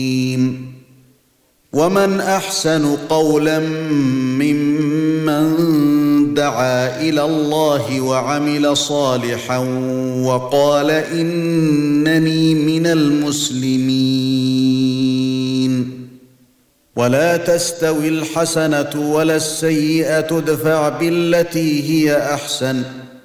ومن احسن قولا ممن دعا الى الله وعمل صالحا وقال انني من المسلمين. ولا تستوي الحسنه ولا السيئه ادفع بالتي هي احسن